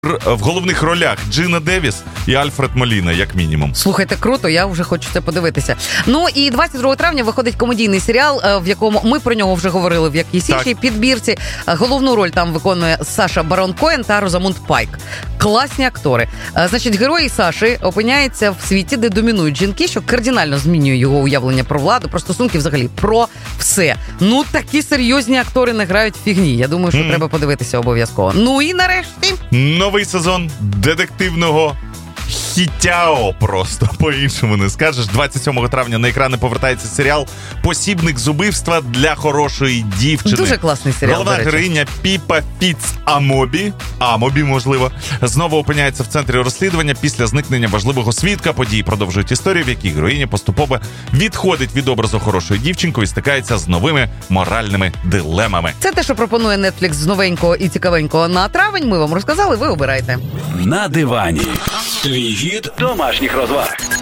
в головних ролях Джина Девіс і Альфред Моліна, як мінімум. Слухайте, круто, я вже хочу це подивитися. Ну і 22 травня виходить комедійний серіал, в якому ми про нього вже говорили в якійсь іншій підбірці. Головну роль там виконує Саша Барон Коен та Розамунд Пайк. Класні актори. Значить, герої Саші опиняються в світі, де домінують жінки, що кардинально змінює його уявлення про владу, про стосунки взагалі, про все. Ну, такі серйозні актори не грають фігні. Я думаю, що треба подивитися обов'язково. Ну і нарешті... Новий сезон детективного хітяо, просто по-іншому не скажеш. 27 травня на екрани повертається серіал «Посібник з убивства для хорошої дівчини». Дуже класний серіал, головна героїня Піпа Фіц-Амобі, можливо, знову опиняється в центрі розслідування після зникнення важливого свідка. Події продовжують історію, в якій героїня поступово відходить від образу хорошої дівчинки і стикається з новими моральними дилемами. Це те, що пропонує Netflix з новенького і цікавенького на травень. Ми вам розказали, ви обирайте. На дивані. Твій гід домашніх розваг.